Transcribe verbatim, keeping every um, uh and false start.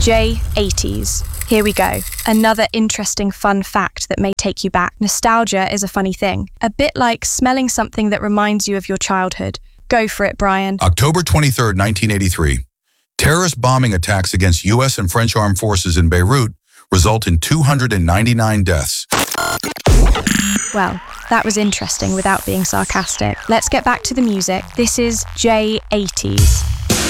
J eighties. Here we go. Another interesting fun fact that may take you back. Nostalgia is a funny thing. A bit like smelling something that reminds you of your childhood. Go for it, Brian. October twenty-third, nineteen eighty-three. Terrorist bombing attacks against U S and French armed forces in Beirut result in two hundred ninety-nine deaths. Well, that was interesting without being sarcastic. Let's get back to the music. This is J eighties.